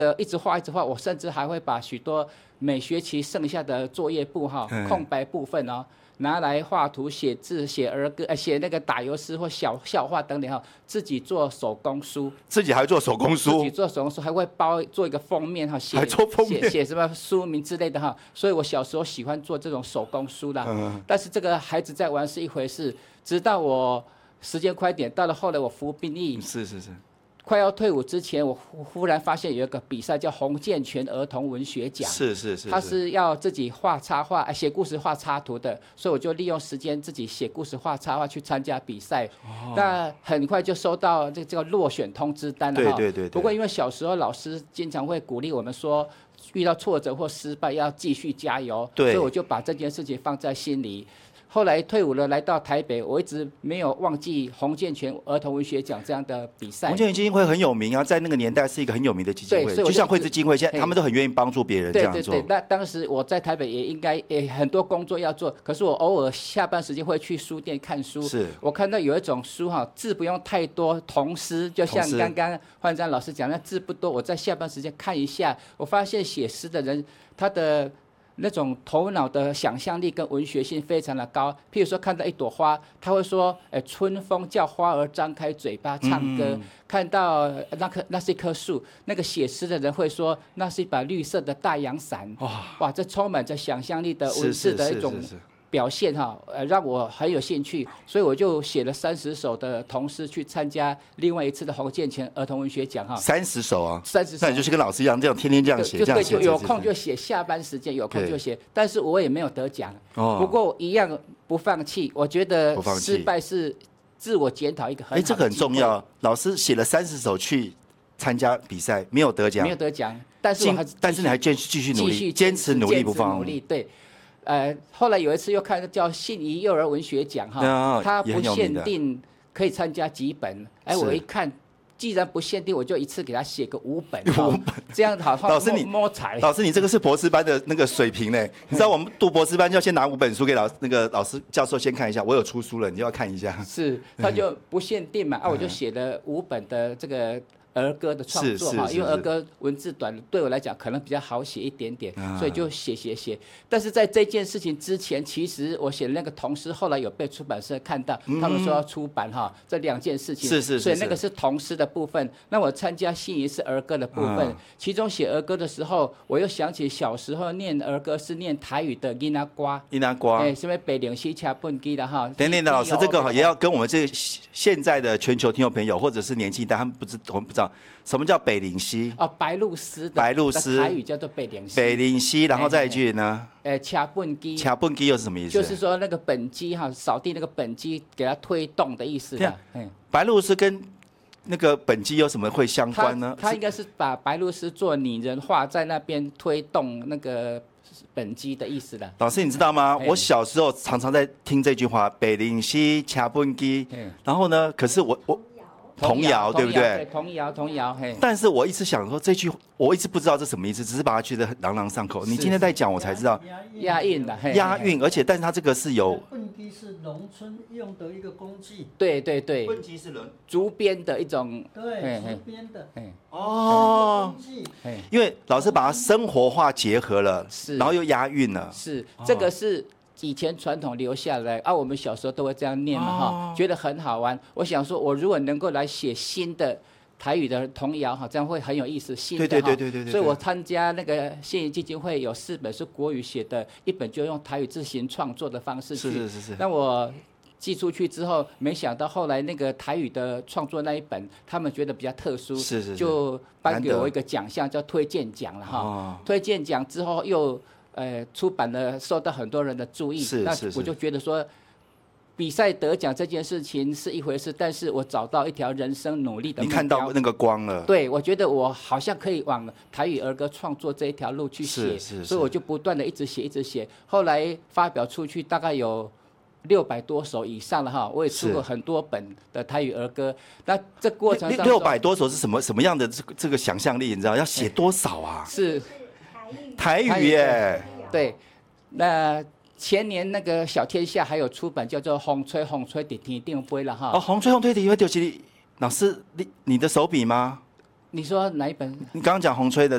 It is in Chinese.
一直画一直画，我甚至还会把许多每学期剩下的作业簿空白部分拿来画图、写字、写儿歌、写那个打油诗或笑话等等自己做手工书， 自己还做手工书， 自己做手工书，还会做一个封面还做封面， 写什么书名之类的所以我小时候喜欢做这种手工书啦。但是这个孩子在玩是一回事，直到我时间快点，到了后来我服兵役， 是。 快要退伍之前，我忽然发现有一个比赛叫洪建全儿童文学奖， 是， 他是要自己画插画、写故事、画插图的，所以我就利用时间自己写故事、画插画去参加比赛。那很快就收到这个落选通知单了对。 不过因为小时候老师经常会鼓励我们说，遇到挫折或失败要继续加油，所以我就把这件事情放在心里。后来退伍了，来到台北，我一直没有忘记洪建全儿童文学奖这样的比赛。 洪建全基金会很有名啊，在那个年代是一个很有名的基金会，就像惠智基金会，现在他们都很愿意帮助别人这样做。 对。那当时我在台北也很多工作要做，可是我偶尔下班时间会去书店看书。 是。 我看到有一种书字不用太多，童诗，就像刚刚焕章老师讲，那字不多，我在下班时间看一下，我发现写诗的人他的那种头脑的想象力跟文学性非常的高。譬如说看到一朵花，他会说，春风叫花儿张开嘴巴唱歌。看到那是一棵树，那个写诗的人会说，那是一把绿色的大阳伞。哇，这充满着想象力的文字的一种表现让我很有兴趣，所以我就写了30首的童诗去参加另外一次的洪建全儿童文学奖 30首啊 ，30首， 那你就是跟老师一样，这样天天这样写，这样写， 就有空就写，下班时间有空就写，但是我也没有得奖。不过我一样不放弃，我觉得失败是自我检讨一个很好的机会。 这个很重要。老师写了30首去参加比赛，没有得奖，但是你还继续努力，坚持努力不放。 对。后来有一次又看叫信宜幼儿文学奖它不限定可以参加几本，我一看，既然不限定，我就一次给他写个5本这样好像摸彩。 老师，你这个是博士班的那个水平呢？你知道我们读博士班就要先拿5本书给老师教授先看一下，我有出书了，你就要看一下。 是，他就不限定嘛，我就写了5本的这个儿歌的创作因为儿歌文字短，对我来讲可能比较好写一点点，所以就写。但是在这件事情之前，其实我写的那个童诗后来有被出版社看到，他们说要出版这2件事情，所以那个是童诗的部分。那我参加信宜是儿歌的部分，其中写儿歌的时候，我又想起小时候念儿歌是念台语的囡仔歌，什么北岭西恰本基的等等的老师，这个也要跟我们这现在的全球听众朋友或者是年轻一代，我们不知道什么叫北岭西白鹭鸶的台语叫做北岭西。 北岭西，然后再一句呢？ 掐本基。 掐本基又是什么意思？ 就是说那个本基扫地那个本基给它推动的意思。 白鹭鸶跟那个本基有什么会相关呢？ 他应该是把白鹭鸶做拟人化，在那边推动那个本基的意思的。 老师，你知道吗？我小时候常常在听这句话，北岭西掐本基。然后呢，可是我童谣对不对？ 童谣。 但是我一直想说这句，我一直不知道这什么意思，只是把它觉得朗朗上口。你今天在讲，我才知道押韵的， 押韵，而且但是它这个是有。 笨鸡是农村用的一个工具。 对。 笨鸡是竹编的一种。 对，竹编的。 因为老师把它生活化结合了，然后又押韵了。 是，这个是。以前传统留下来我们小时候都会这样念嘛觉得很好玩。我想说，我如果能够来写新的台语的童谣这样会很有意思。新的对。 所以我参加那个信宜基金会有4本是国语写的，1本就用台语自行创作的方式去。 是。 那我寄出去之后，没想到后来那个台语的创作那一本，他们觉得比较特殊，就颁给我一个奖项叫推荐奖了推荐奖之后又。出版了，受到很多人的注意。那我就觉得说，比赛得奖这件事情是一回事，但是我找到一条人生努力的目标。 你看到那个光了。 对，我觉得我好像可以往台语儿歌创作这一条路去写，所以我就不断的一直写。后来发表出去大概有600多首以上了我也出过很多本的台语儿歌。那这过程上 600多首是什么样的这个想象力？你知道要写多少啊？ 是。 台语耶， 对，那前年那个小天下还有出版叫做《风吹风吹在天顶飞》了风吹风吹在天顶飞就是老师你的手笔吗？ 你说哪一本？ 你刚刚讲风吹的